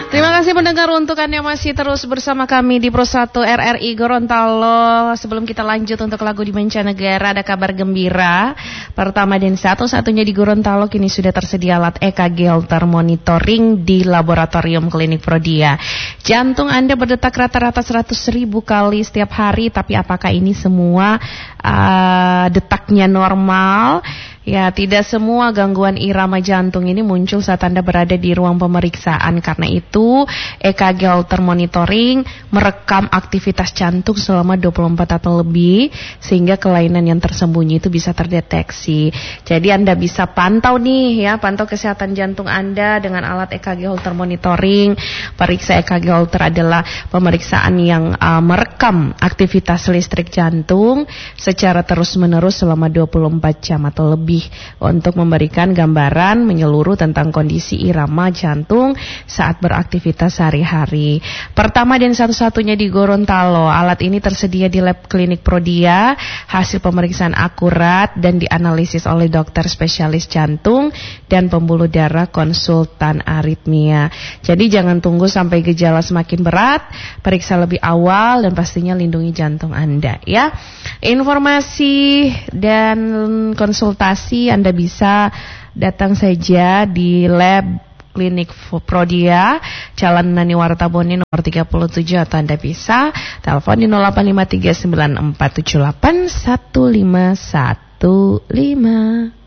Terima kasih pendengar untuk Anda masih terus bersama kami di Pro 1 RRI Gorontalo. Sebelum kita lanjut untuk lagu di mancanegara, ada kabar gembira. Pertama dan satu-satunya di Gorontalo kini sudah tersedia alat EKG Holter monitoring di Laboratorium Klinik Prodia. Jantung Anda berdetak rata-rata 100.000 kali setiap hari, tapi apakah ini semua detaknya normal? Ya, tidak semua gangguan irama jantung ini muncul saat Anda berada di ruang pemeriksaan. Karena itu, EKG Holter monitoring merekam aktivitas jantung selama 24 atau lebih, sehingga kelainan yang tersembunyi itu bisa terdeteksi. Jadi Anda bisa pantau nih ya, pantau kesehatan jantung Anda dengan alat EKG Holter monitoring. Periksa EKG Holter adalah pemeriksaan yang merekam aktivitas listrik jantung secara terus-menerus selama 24 jam atau lebih, untuk memberikan gambaran menyeluruh tentang kondisi irama jantung saat beraktivitas sehari-hari. Pertama dan satu-satunya di Gorontalo, alat ini tersedia di lab klinik Prodia. Hasil pemeriksaan akurat dan dianalisis oleh dokter spesialis jantung dan pembuluh darah konsultan aritmia. Jadi jangan tunggu sampai gejala semakin berat, periksa lebih awal dan pastinya lindungi jantung Anda ya. Informasi dan konsultasi Anda bisa datang saja di lab Klinik Prodia, Jalan Nani Wartabone nomor 37, atau Anda bisa telepon di 085394781515.